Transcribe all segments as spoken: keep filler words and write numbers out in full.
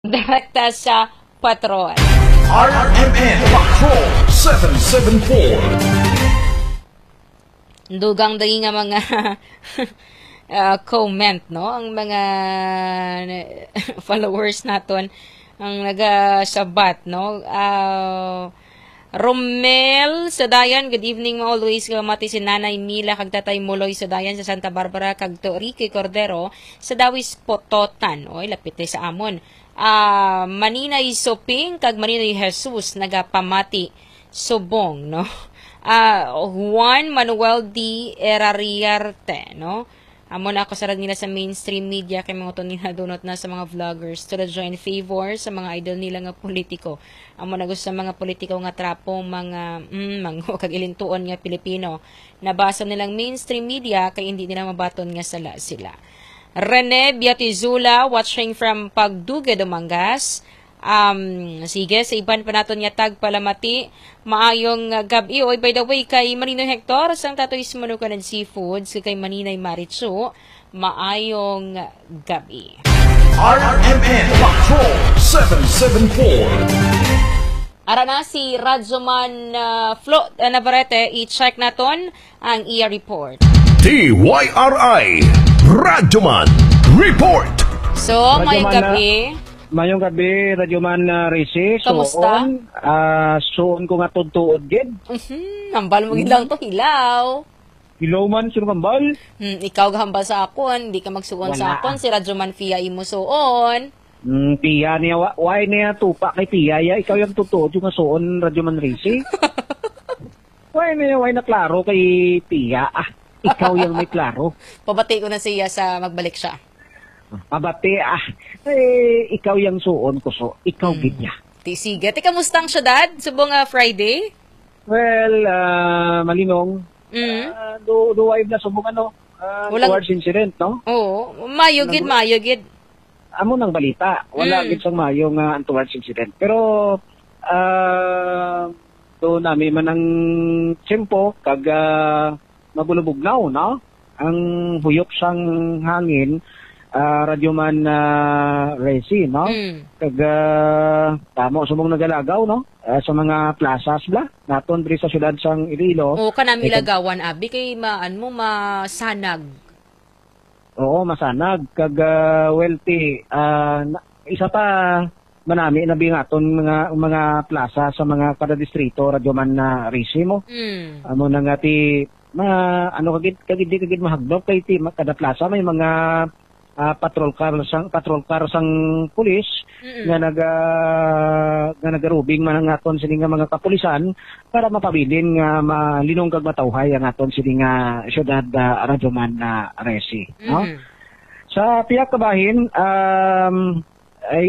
Direkta sa Patrol. R M N Patrol seven seven four. Dugang dahil nga mga uh, comment, no? Ang mga followers naton ang nagasabat, no? Uh, Romel Sadayan, good evening mo always. Kamati si Nanay Mila kag Tatay Muloy Sadayan sa Santa Barbara kag to Ricky Cordero sa Dawis Pototan. Oy, lapit sa amon. Uh, Maninay Soping kag Maninay Jesus nagapamati subong, no? Uh, Juan Manuel D. Erariarte, no? Amo na ako sarag nila sa mainstream media kay mga to nila donot na sa mga vloggers to the join favor sa mga idol nila nga politiko. Amo na gusto sa mga politiko nga trapong mga mm, mango kag ilintuon nga Pilipino. Nabasa nilang mainstream media kay hindi nila mabaton nga sala sila. Rene Biatizula watching from Pagduge, Dumangas. Um, sige, sa iban pa naton nga tag palamati. Maayong gabi. Oy, by the way, kay Marino Hector, sang Tatoy Smanukan and Seafoods, kay Maninay Marichu, maayong gabi. R M N Patrol seven seven four. Ara na si Radyoman uh, Flo uh, Navarrete, i-check naton ang I A report. T Y R I Radyoman Report. So, mayong gabi. Mayong gabi, Radyoman uh, Rishi. Kamusta? Soon, uh, soon ko nga tutuod gid. Mm-hmm. Hambal mo gid lang to, hilaw. Hilaw man, sino kambal? Hmm, ikaw gahambal sa akon, di ka magsuon sa Wala. akon, si Radyoman Fia imo suon. Hmm, Pia niya, wa- why niya tupa kay Pia ya? Ikaw yung tutuod yung nga soon, Radyoman Rishi. Why niya, why na klaro kay Pia? Ah, ikaw yung may klaro. Pabati ko na siya sa magbalik siya. Mabati, ah. Eh, ikaw yung suon ko so. Ikaw Hmm. gid niya. Ti sige, ti kamusta ang syudad? Subong nga Friday? Well, uh, malinong. Mm. Uh, do, do na subong ano? Uh, Walang- towards incident, no? Oo, mayo gid, mayo gid. Amo ng balita. Wala Mm. gid sang mayo nga untoward incident. Pero uh, do nami man ang tiyempo kag uh, mabulubugnaw, no? Ang huyop sang hangin, uh, Radyoman uh, Resi, no? Mm. Kag uh, tamo sumong nagalagaw, no? Uh, sa mga plazas bla naton diri sa syudad sang Iloilo. Oo, kanami Eh, lagawan abi kay maan mo masanag. Oo, masanag. Kag uh, wealthy. Uh, na- isa pa manami na bingaton mga mga plaza sa mga kada distrito Radyoman na Risi mo. Mm. Amo na nga ti ma ano kagid kagid di kagid mahagdop kay ti ma- kada plaza may mga uh, patrol car sang patrol car sang pulis Mm-mm. nga naga nga nagarubing man ang aton sini nga mga kapulisan para mapabilin nga malinong kag matawhay ang aton sini nga syudad uh, Radyoman na Resi, no? Mm. Sa piyak kabahin, um, ay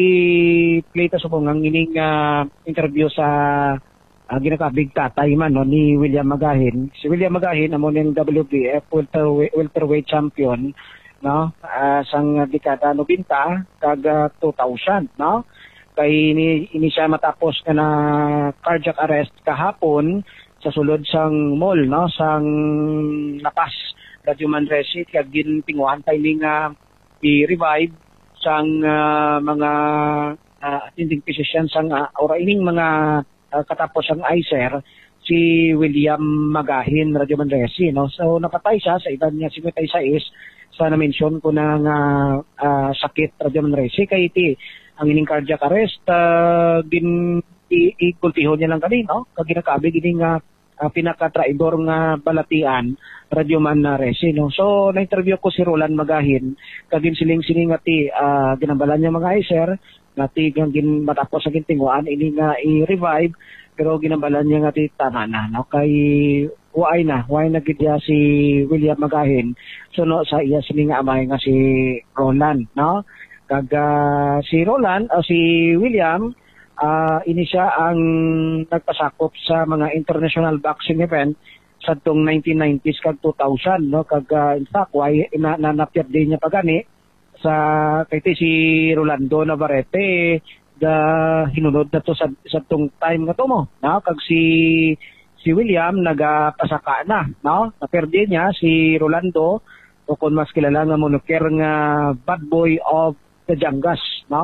i-play ta subong ang ining uh, interview sa uh, ginakabig tatay man no, ni William Magahin. Si William Magahin amo ning W B F welterweight, welterweight champion, no, uh, sang dekada nobenta kag uh, two thousand, no. Kay ini, ini siya matapos na, na cardiac arrest kahapon sa sulod sang mall, no, sang Lapas Radyoman Resi kag ginpinguhan timing nga i-revive sang uh, mga uh, attending physician sang uh, ora ining mga uh, katapos ang I C E R si William Magahin Radyoman Resi, no. So napatay siya sa edad niya fifty-six sa na-mention ko na nga uh, sakit Radyoman Resi kay iti ang ining cardiac arrest uh, din i-kultiho niya lang kani, no, kag ginakabig ini nga uh, pinaka-traidor nga balatian Radyoman na Resi, no. So na-interview ko si Roland Magahin kagin siling-siling nga ti uh, ginabalan niya mga I C E R nga ti gin matapos sa gintinguan ini nga i-revive pero ginabalan niya nga ti tanana, no, kay waay na waay na gid niya si William Magahin suno sa iya sini nga amay nga si Roland, no. Kag uh, si Roland o si William uh, ini siya ang nagpasakop sa mga international boxing event sa tong nineteen nineties kag two thousand, no. Kag uh, in fact why na, nanapyat din niya pagani sa kay si Rolando Navarrete da hinunod na to sa, sa tong time nga to mo, no. Kag si si William nagapasaka na, no. Naperde niya si Rolando o kung mas kilala nga monoker nga bad boy of the Jangas, no.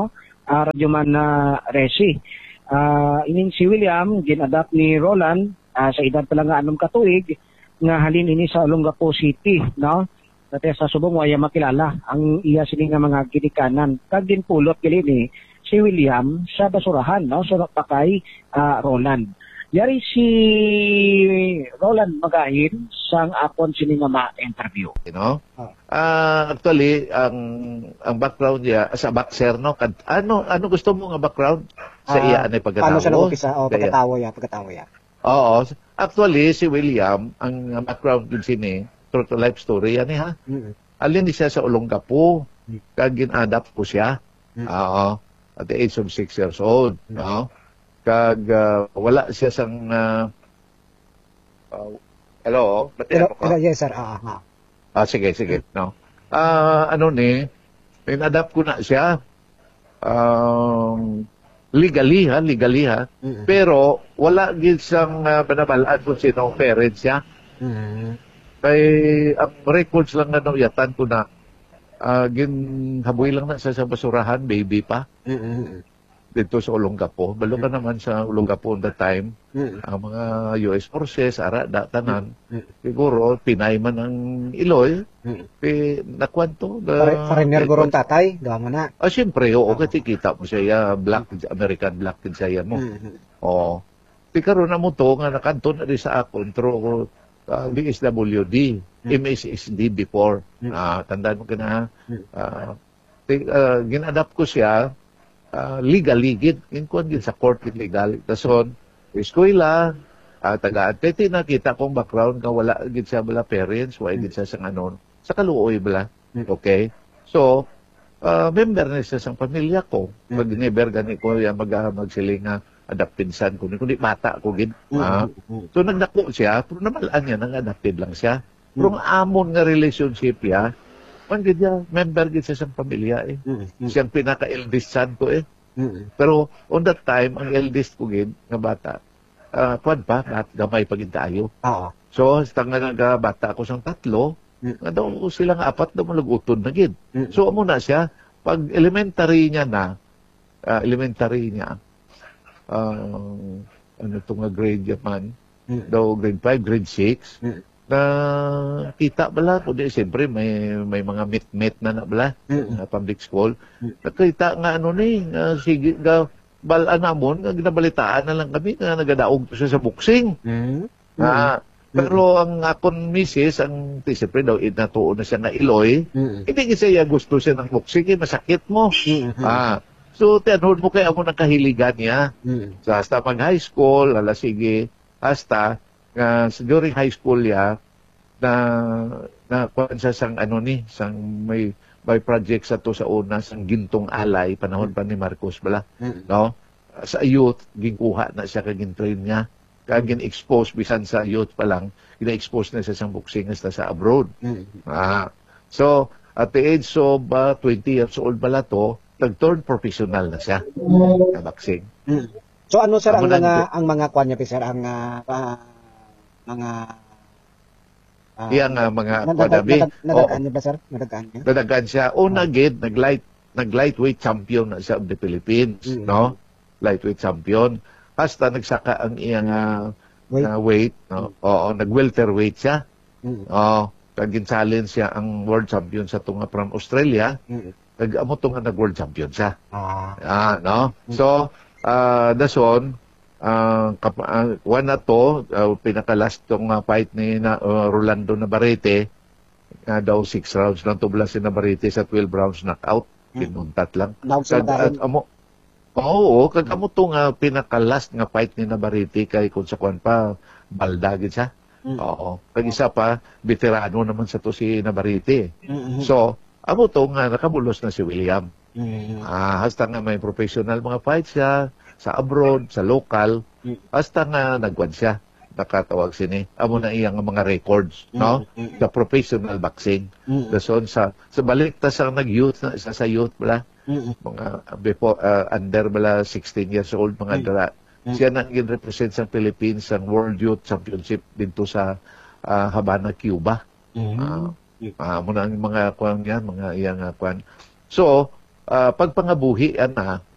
uh, radyoman na Resi. Uh, ining si William gin-adapt ni Roland uh, sa edad pa lang nga anong katuig nga halin ini sa Olongapo City, no? Dati sa subong waya makilala ang iya sini nga mga ginikanan. Kag ginpulot gali ni si William sa basurahan, no? So pakay uh, Roland. Yari si Roland magahin sang akon sini nga ma-interview. You know? Uh, actually, ang ang background niya, sa boxer, no? Kad, ano ano gusto mo nga background? Sa Ah, iya, ano yung pagkatawo? Paano siya nag-upisa? O, Kaya- pagkatawa ya, pagkatawa ya. Oo. Actually, si William, ang background din sini, true to life story, yan eh, ha? Mm. Alin di siya sa Olongapo. Kag gin-adapt ko siya. Mm. Oo. At the age of six years old. No? Kag ah, wala siya sang... ah, ah, hello? Ba't Pero, yan pero ako? yes, sir. Ah, ah. Ah, sige, sige. No. Ah, ano ni, in-adapt ko na siya. Um, legally, ha? Legally, ha? Mm. Pero, wala gid siyang uh, banabalaan kung sino ang parents siya. Mm. Kay, ang records lang na nauyatan ko na, uh, ginhaboy lang na siya sa basurahan, baby pa, Mm. dito sa Olongapo. Balo ka naman sa Olongapo on the time, Mm. ang mga U S forces, ara, da, tanan, Mm. siguro, pinay man ang Iloy, Mm. pi, nakwanto. Pare, foreigner gorong tatay, gawa mo na. Ah, siyempre, oo, kasi kita mo siya, black, American black din siya mo. Mm. Oo. Di karon na mo to, nga nakanto na rin sa akon, through uh, D S W D, M S S D before. Mm. Ah, tandaan mo ka na, Mm. uh, uh, ginadapt ko siya, uh, legally, gid, inkuan gid sa court gid legal. Dason, eskwela, uh, tagaan. Kaya nakita kong background nga wala gid siya bala parents, wala gid siya sa anon, sa kaluoy bala. Mm. Okay? So, uh, member na siya sa pamilya ko. Mm. Pag never gani ko yan mag, magsiling nga adaptinsan ko. Kundi bata ko gid. Mm. Ah. Mm. So, nagdako siya, pero namalaan niya, nang adapted lang siya. Pero ang amon nga relationship ya, man gid niya, member gid siya sa pamilya eh. Mm. Siyang pinaka-eldest son ko eh. Mm. Pero on that time, ang eldest ko gid nga bata, uh, kwan pa, bat, gamay pagid tayo. Oo. So, sa nga nga bata ko sang tatlo, Mm. nga daw sila nga apat daw malugutod na gid. Mm. So, amo na siya, pag elementary niya na, ah, elementary niya, uh, ano itong nga grade yaman, Mm. daw grade five, grade six, Mm. na kita bala, kundi siyempre may, may mga meet-meet na na bala, Mm. na public school. Mm. Nakita nga ano ni, uh, sige, ga, balaan namon, nga ginabalitaan na lang kami, nga nagadaog siya sa boxing. Mm. Ah, pero ang akon misis, ang siyempre daw, natuon na siya nga Iloy, Mm. hindi kasi siya gusto siya ng boxing, eh, masakit mo. Mm. Ah, so, tiyanod mo kaya ako ng kahiligan niya. Mm. So, hasta mag-high school, ala sige, hasta, nga during high school ya, na, na kuwan siya sang ano ni, sang may, may project sa to sa una, sang Gintong Alay, panahon pa ni Marcos bala, Mm. no? Sa youth, ginkuha na siya, kagin-train niya, kagin-expose, bisan sa youth pa lang, gina-expose na siya sang boxing hasta sa abroad. Mm. Ah, so, at the age of uh, twenty years old pala to, nag-turn professional na siya na boxing. Mm. So ano sir ang Amo na- mga ang mga kwan niya sir ang ah, ah, mga ah, Iya nga mga nadag- kwadabi. nadag- Nadagaan niya ba sir? Nadagaan niya? Dadagan siya. Una gid, nag-light, nag-lightweight champion na siya of the Philippines, Mm. no? Lightweight champion. Hasta nagsaka ang iyang uh, Wait. weight, no? Oo, nag-welterweight siya. Mm. Oo, kagin-challenge siya ang world champion sa tunga from Australia. Mm. Nag-amo tunga nag-world champion siya. Ah. Ah, no? So, uh, dason, uh, kap- uh, one na to, uh, pinaka-last tong uh, fight ni na, uh, Rolando Navarrete, uh, daw six rounds lang to bala si Navarrete sa twelve rounds knockout. Kinuntat lang. Daog sa Kag, dahil. at amo, oo, kag amo to nga pinaka-last nga fight ni Navarrete kay kung sa kwan pa, balda gid siya. Mm. Oo. Kag isa pa, veterano naman sa to si Navarrete. Mm. So, amo to nga nakabulos na si William. Mm. Ah, hasta nga may professional mga fights siya sa abroad, sa local, Mm. hasta nga nagwan siya. Nakatawag sini. Amo na iyang mga records, no? Mm. Sa professional boxing. Mm. Dason sa sa balik ta sa nag-youth na isa sa youth bala, Mm. mga before uh, under bala sixteen years old mga Mm. dala. Mm. Siya na gin represent sa Philippines sa World Youth Championship dito sa ah, Havana, Cuba. Mm. Ah, ah, muna ang mga kwan yan, mga iyang uh, kwan. So, ah, pagpangabuhi yan na,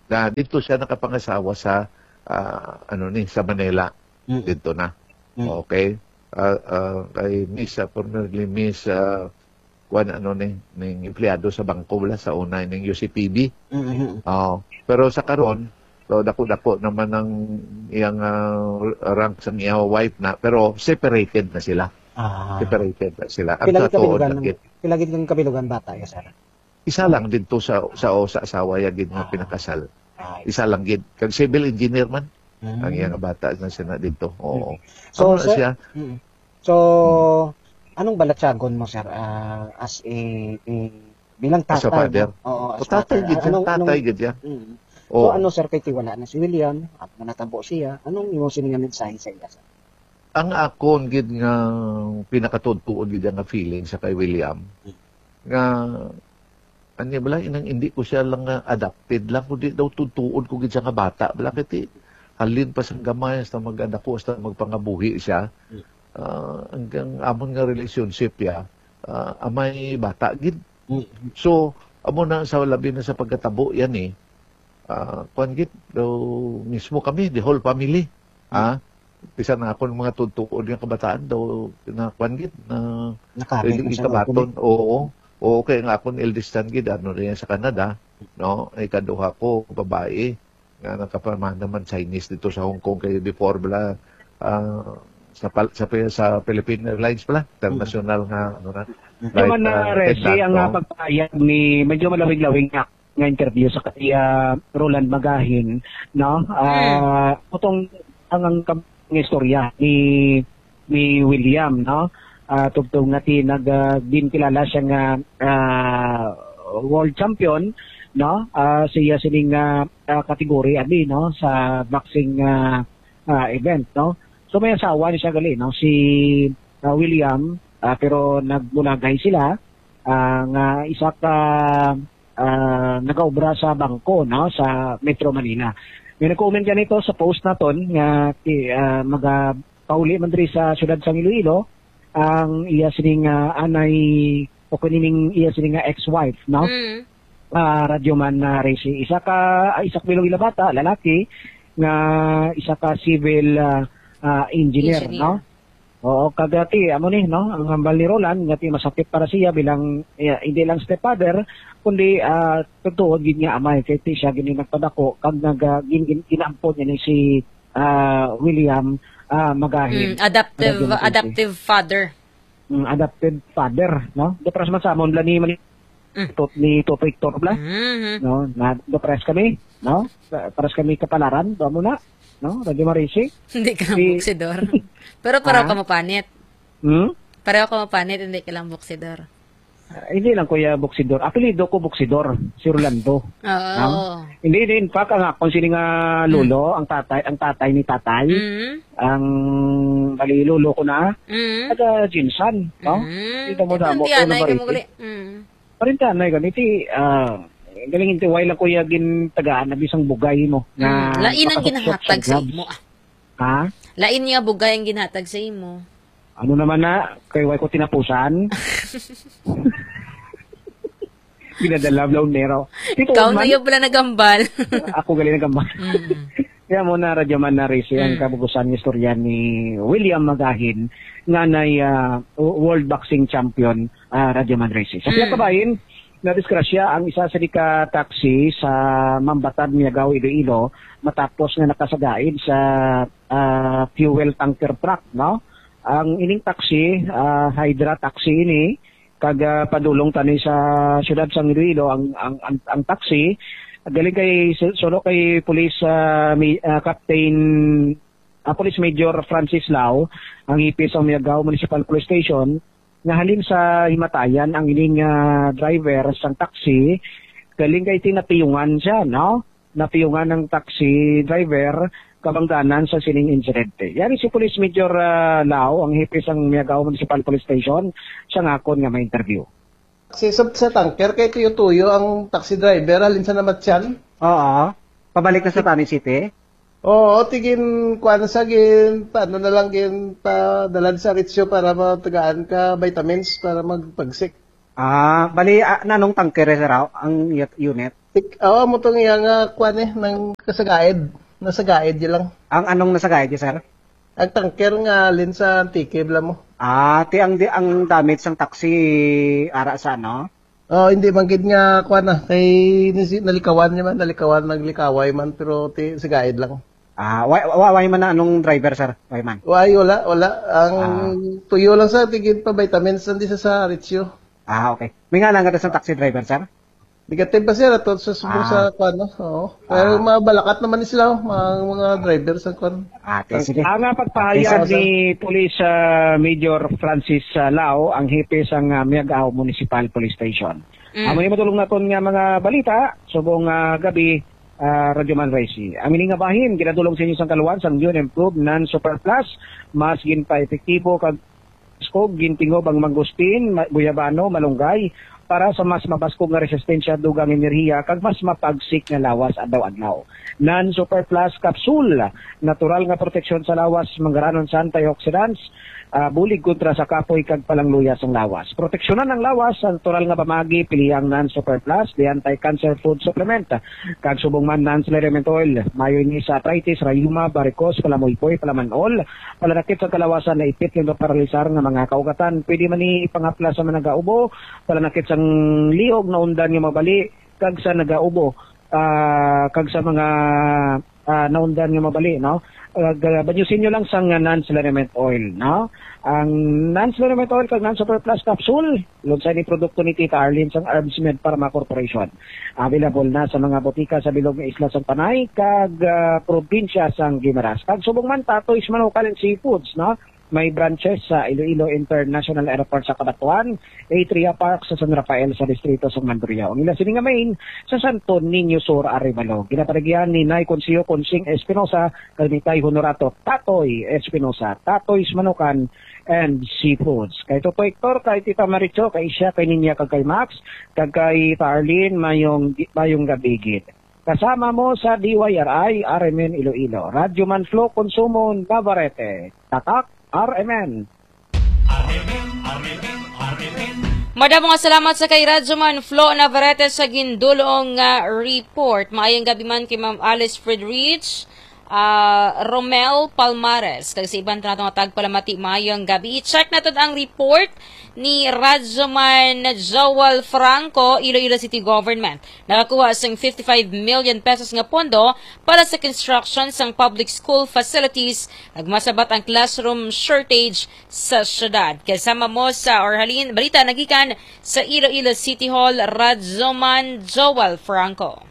Na dito siya nakapangasawa sa ah, ano ni sa Manila. Mm. Dito na. Mm. Okay? Ah, ah, kay Miss uh, formerly Miss uh, kuan ano ni ning empleyado sa bangko wala sa una ning U C P B. Mm. Oh, pero sa karon so dako-dako naman ang iyang ah, rank sa iyang wife na pero separated na sila. Ah. Separated na sila. Ang Pilagit totoo kabilugan lang ng gid, pilagit ng kabilugan bata ya sir. isa lang dito sa sa o sa asawa ya gid nga pinakasal. Ay. Isa lang gid. Kag civil engineer man Mm. ang iyang bata na siya na dito. Oo. So, So, sir- siya, Mm. So, anong balatsagon mo sir ah, as a, a- bilang tatay? As a father? no? Oo, o tatay gid siya, Anong- tatay anong- gid siya. Mm. Oo. So ano sir kay tiwala na si William at manatabo siya, anong imo sininga mensahe sa iya sir? Ang akon gid nga pinakatutuod gid nga feeling sa kay William nga ani bala inang hindi ko siya lang nga adapted lang kundi daw tutuod ko gid siya nga bata bala kiti halin pa sa gamay hasta mag-anak ko hasta magpangabuhi siya. Ah, hanggang amon nga relationship ya ah, amay bata gid. Mm. So amo na sa labi na sa pagkatabo yan eh. Ah, kuan gid daw mismo kami the whole family. Ah, bisa na ako ng mga tutuod nga kabataan daw na kuan gid na Nakabit mo Pwede siya. ikabaton, oo. Oo, kaya nga akong eldest son gid ano rin sa Canada, no? Ay kaduha ko babae nga nakapamahan naman Chinese dito sa Hong Kong kay before bala ah, sa, pal- sa sa Philippine Airlines pala, international nga ano na. Naman na ah, Resi, attendant, ang no? uh, pagpahayag ni medyo malawig-lawig nga nga interview sa kay ah, Roland Magahin, no? Ah, utong ang ang kam- ng istorya ni ni William, no? Ah, tugtog nga ti nag ah, din kilala siya nga ah, world champion, no? Ah, siya sining uh, kategory abi, no, sa boxing ah, ah, event, no? So may asawa ni siya gali, no? Si ah, William, ah, pero nagbunagay sila ah, nga isa ka ah, nagaobra sa bangko, no, sa Metro Manila. May nag-comment ganito sa post naton nga ti uh, maga pauli man diri sa siyudad sa Iloilo ang iya sining ah, anay o kanining iya sining nga ex-wife, no? Mm. Ah, radyoman na Resi. Isa ka ah, isa ka bilog ila bata, lalaki nga isa ka civil ah, ah, engineer, Engineer. no? Oo, kagati amo ni, no? Ang hambal ni Roland ngati masakit para siya bilang eh, hindi lang stepfather kundi uh, totoo gid nga amay kay ti siya gini nagpadako kag nag uh, gin, gin, kinaampon niya ni si ah, William ah, Magahin. Mm, adaptive Radyo Masinti. adaptive father. Mm, adopted father, no? Depres man sa amon bla ni man Mm. tot ni Toto Victor bla. Mhm. No, na depres kami, no? Paras kami kapalaran, do mo na, no? Radyo Marisi. Hindi ka lang Si- buksidor. Pero pareho Ah? ka mapanit. Hmm? Pareho ka mapanit, hindi ka lang buksidor. Ah, hindi lang kuya Buksidor. Apelido ko Buksidor, si Rolando. Oo. Hindi din pa ka nga kung sino nga lolo, ang tatay, ang tatay ni tatay, Mm. ang bali lolo ko na, Mm. taga Jinsan, no? Mm. Ito mo na mo, Tiyan, ano ay ba ka rin? mo gali. Mm. Parinta na ganiti, ah, galing iti way lang kuya gin tagaan na bisang bugay mo. Na Mm. Lain ang makasuksok ginahatag sa gloves. imo. ah. Ha? Lain nga bugay ang ginhatag sa imo. Ano naman na, kay way ko tinapusan. Ginadala blaw nero. Ito Ikaw na man, yung pala nagambal. ako galing nagamba. Mm. Kaya mo na radyo man na Resi ang Mm. kabugusan ng istorya ni William Magahin nga na World Boxing Champion uh, radyo man Resi. Sa Mm. kabahin, nadiskrasya ang isa sa dika taxi sa Mambatad, Miagao, Iloilo matapos nga nakasagaid sa ah, fuel tanker truck, no? Ang ining taxi, ah, Hydra taxi ini, kaga padulong tani sa siyudad sa Iloilo ang ang ang, ang taxi galing kay solo kay Police ah, Mi- ah, Captain ah, Police Major Francis Lau ang ipis sa Miagao Municipal Police Station nga halin sa himatayan ang ining ah, driver sang taxi galing kay tinapiyungan siya, no? Napiyungan ng taxi driver kabangdanan sa sining insidente. Yari si Police Major ah, Lau ang hipis ang Miagao Municipal Police Station siya ngakon nga may interview. Si sa, sa tanker, kay tuyo-tuyo ang taxi driver, alin sa namat yan? Oo. Pabalik na sa Tani City. Oo, tigin, kuha na sa gin, paano na lang gin, pa, dalan sa Rizzo para matagaan ka vitamins para magpagsik. Ah, bali, ah, nanong tangkere, sir, ah, ang y- unit? Ik, awa mo itong iyang uh, kwan eh, ng kasagaid. Nasa gaid yun lang. Ang anong nasa guide, sir? Ang tangker nga alin sa tike, bla mo. Ah, ti ang, di, ang damage ng taxi, ara sa ano? Oh, hindi manggid nga kwan na kay nisi- nalikawan niya man, nalikawan naglikaway man pero ti sa gaid lang. Ah, why, why, why man na anong driver, sir? Why man? Why wala, wala. Ang tuyo lang sa tigid pa vitamins nandi sa sa Ritzio. Ah, okay. May nga lang ka sa taxi driver, sir? Negative pa sila to sa subo Ah. sa kwan no. Oo. Pero mabalakat naman ni sila oh, mga, mga driver sa kwan. Ah, okay, sige. Ang uh, pagpahayag ni Police uh, Major Francis uh, Lao, ang hepe sang uh, Miagao Municipal Police Station. Mm. Amo ni matulong naton nga mga balita subong uh, gabi uh, Radyo Man Raisi. Ang mining nga bahin ginadulong sa inyo sang kaluwan sang new and improved non-super plus mas gin pa epektibo kag skog gintingob ang mangustin, ma- buyabano, malunggay para sa mas mabaskog nga resistensya dugang enerhiya kag mas mapagsik nga lawas adlaw-adlaw. Non-super plus capsule, natural nga proteksyon sa lawas, manggaranon sa antioxidants, uh, bulig kontra sa kapoy kag palangluyas ang lawas. Proteksyonan ang lawas sa natural nga pamagi pilihang non-super plus, the anti-cancer food supplement, kag subong man non-supplement oil, mayo ni sa arthritis, rayuma, varicose, palamoypoy, palamanol, palanakit sa kalawasan na ipit nga paralisar nga mga kaugatan. Pwede man ni ipangapla sa mga nagaubo, palanakit sa liog na undan nga mabali, kag sa nagaubo, uh, kag sa mga uh, naundan nga mabali, no? Uh, banyusin nyo lang sa non-supplement oil, no? Ang non-supplement oil kag non-super plus capsule, lunsay ni produkto ni Tita Arlene sang Herbsmed Pharma Corporation. Available na sa mga botika sa bilog nga isla sang Panay kag uh, probinsya sang Guimaras. Kag subong man Tatoy's Manukal and Seafoods, no? May branches sa Iloilo International Airport sa Cabanatuan, Atria Park sa San Rafael sa distrito sa Mandurriao. Ang ila sini nga main sa Santo Niño Sur, Arevalo. Ginaparigyan ni Nay Consiyo Consing Espinosa, Kalmitay Honorato Tatoy Espinosa, Tatoy's Manukan and Seafoods. Kay Toto Hector, kay Tita Maricho, kay Isya, kay Ninya, kag kay Max, kag kay Tarlene, mayong, mayong gabigit. Kasama mo sa D Y R I, R M N Iloilo, Radyo Man Flow Consumo Navarrete, Tatak, R M N. Madamo nga salamat sa kay Radyoman Flo Navarrete sa gindulong nga report. Maayong gabi man kay Ma'am Alice Friedrich, uh, Romel Palmares. Kag sa ibang tanatong tagpalamati, maayong gabi. I-check na ang report ni Radyoman Joel Franco, Iloilo City Government. Nakakuha sang fifty-five million pesos nga pondo para sa construction sang public school facilities. Nagmasabat ang classroom shortage sa syudad. Kasama mo sa Orhalin, balita nagikan sa Iloilo City Hall, Radyoman Joel Franco.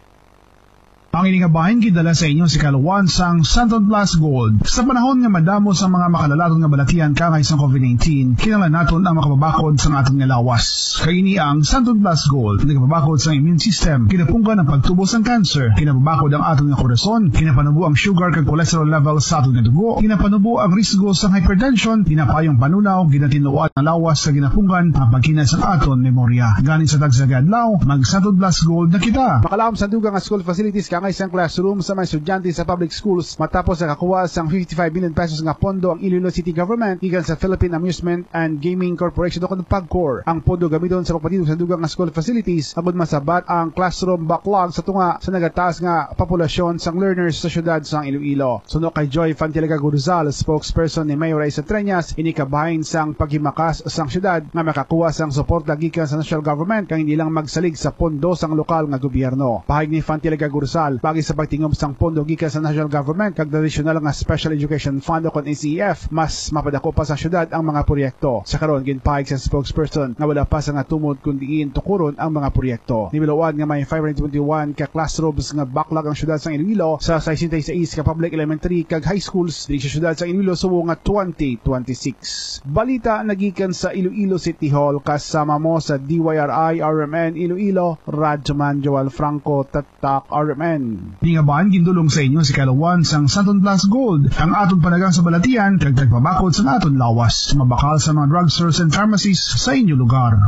Ang iningabahin gidala sa inyo si Kaluwan sang Santon Plus Gold. Sa panahon nga madamo sa mga makalalaton nga balatian kangay sa COVID nineteen, kinahanglan naton ang makababakod sa aton nga lawas. Kay ini ang Santon Plus Gold, nagababakod sa immune system, kinapunggan ang pagtubo sang cancer, kinababakod ang aton nga korason, kinapanubo ang sugar kag cholesterol level sa aton nga dugo, kinapanubo ang risgo sa hypertension, pinapayong panunaw, ginatinuan ang lawas sa ginapunggan, ang pagkinas sa aton memorya. Ganin sa tagsagad-law, mag Santon Plus Gold na kita. Makalaom sa dugang school facilities kang isang classroom sa mga estudyante sa public schools matapos sa kakuha sang fifty-five million pesos nga pondo ang Iloilo City Government gikan sa Philippine Amusement and Gaming Corporation o PAGCOR. Ang pondo gamiton sa pagpatino sa dugang nga school facilities agud masabat ang classroom backlog sa tunga sa nagataas nga populasyon sang learners sa syudad sang Iloilo. Suno kay Joy Fantilaga Guruzal, spokesperson ni Mayor Isa Treñas, inikabahin sang paghimakas sang syudad nga makakuha sang suporta gikan sa national government kang hindi lang magsalig sa pondo sang lokal nga gobyerno. Pahig ni Fantilaga Guruzal, bagi sa pagtingom sang pondo gikan sa national government kag traditional nga Special Education Fund o kon A C E F, mas mapadako pa sa syudad ang mga proyekto. Sa karon ginpahig sa spokesperson nga wala pa sa nga tumod kundi tukuron ang mga proyekto. Nibiluan nga may five hundred twenty-one ka classrooms nga backlog ang syudad sang Iloilo sa sixty-six ka public elementary kag high schools diri sa syudad sang Iloilo subo nga twenty twenty-six. Balita nagikan sa Iloilo City Hall kasama mo sa D Y R I R M N Iloilo, Radyoman Joel Franco, Tatak R M N. Ningabahan gindulong sa inyo si Kaluwan sang Santon Plus Gold, ang aton panagang sa balatian kag tagpabakod sa aton lawas. Mabakal sa mga drugstores and pharmacies sa inyo lugar.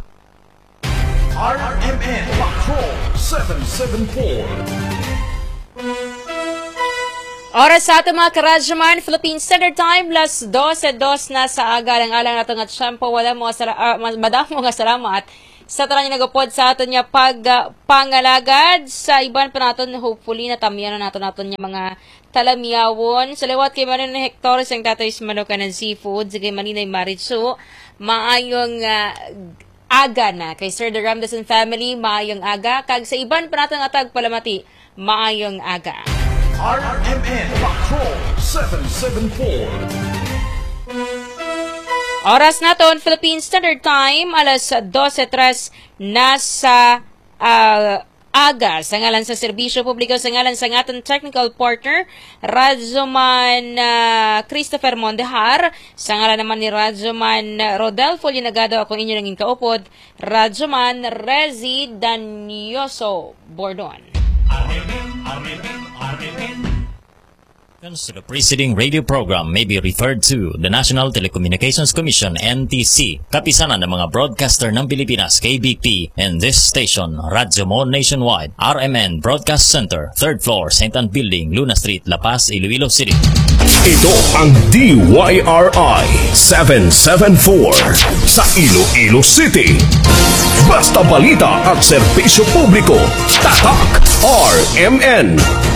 R M N Patrol seven seven four. Oras sa ato mga karadyaman, Philippine Standard Time, las twelve na sa aga. Lang alang nato nga tiyempo, wala mo, uh, madamo nga salamat sa tanan niya nagapod sa aton niya pag uh, pangalagad sa iban pa naton hopefully natamiyan na naton naton niya mga talamyawon sa liwat kay Manin Hector sang tatay manukan ng seafood sige Maninay Maritsu maayong uh, aga na kay Sir the Ramdasan family maayong aga kag sa iban pa naton atag palamati maayong aga. R M N Patrol seven seven four. Oras naton Philippine Standard Time alas twelve tres na sa uh, aga sa ngalan sa serbisyo publiko sa ngalan sa aton technical partner Radzoman uh, Christopher Mondehar sa ngalan naman ni Radzoman Rodelfo Linagado ako inyo naging kaupod Radzoman Rezi Danyoso Bordon. The preceding radio program may be referred to the National Telecommunications Commission N T C, kapisanan ng mga broadcaster ng Pilipinas K B P, and this station, Radyo Mo Nationwide, R M N Broadcast Center, third floor, Saint Anne Building, Luna Street, La Paz, Iloilo City. Ito ang D Y R I seven seven four sa Iloilo City. Basta balita at serbisyo publiko, tatak R M N.